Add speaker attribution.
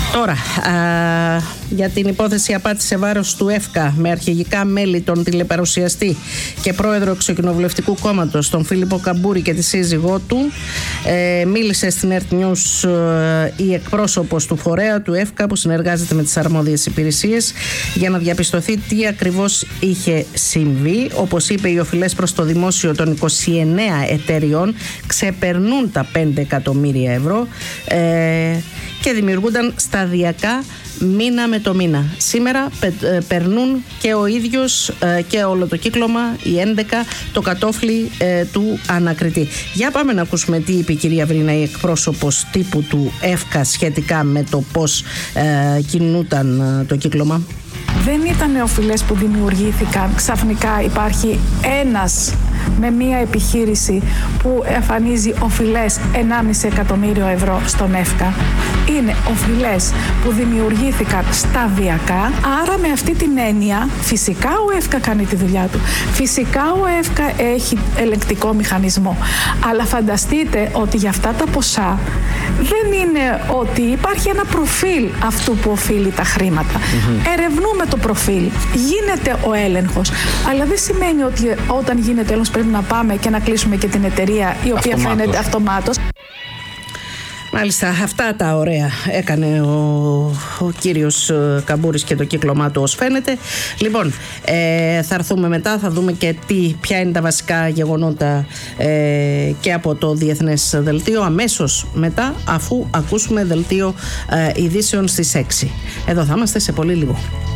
Speaker 1: Τώρα, για την υπόθεση απάτης σε βάρος του ΕΦΚΑ με αρχηγικά μέλη τον τηλεπαρουσιαστή και πρόεδρο εξοκοινοβουλευτικού κόμματος, τον Φίλιππο Καμπούρη και τη σύζυγό του, μίλησε στην Earth News η εκπρόσωπος του φορέα του ΕΦΚΑ που συνεργάζεται με τις αρμόδιες υπηρεσίες για να διαπιστωθεί τι ακριβώς είχε συμβεί. Όπως είπε, οι οφειλές προς το δημόσιο των 29 εταιριών ξεπερνούν τα 5 εκατομμύρια ευρώ και δημιουργούνταν σταδιακά μήνα με το μήνα. Σήμερα περνούν και ο ίδιος και όλο το κύκλωμα, οι 11, το κατόφλι του ανακριτή. Για πάμε να ακούσουμε τι είπε η κυρία Βρίνα, η εκπρόσωπος τύπου του ΕΦΚΑ, σχετικά με το πώς κινούταν το κύκλωμα.
Speaker 2: Δεν ήταν οφειλές που δημιουργήθηκαν. Ξαφνικά υπάρχει ένας με μία επιχείρηση που εμφανίζει οφειλές 1,5 εκατομμύριο ευρώ στον ΕΦΚΑ. Είναι οφειλές που δημιουργήθηκαν σταδιακά. Άρα με αυτή την έννοια φυσικά ο ΕΦΚΑ κάνει τη δουλειά του. Φυσικά ο ΕΦΚΑ έχει ελεγκτικό μηχανισμό. Αλλά φανταστείτε ότι για αυτά τα ποσά δεν είναι ότι υπάρχει ένα προφίλ αυτού που οφείλει τα χρήματα. Ερευνούμε το προφίλ, γίνεται ο έλεγχος, αλλά δεν σημαίνει ότι όταν γίνεται έλεγχος πρέπει να πάμε και να κλείσουμε και την εταιρεία η οποία φαίνεται αυτομάτως.
Speaker 1: Μάλιστα, αυτά τα ωραία έκανε ο κύριος Καμπούρης και το κύκλωμά του, ως φαίνεται. Λοιπόν, θα έρθουμε μετά, θα δούμε και ποια είναι τα βασικά γεγονότα και από το Διεθνές Δελτίο αμέσως μετά, αφού ακούσουμε δελτίο ειδήσεων στις 6. Εδώ θα είμαστε σε πολύ λίγο.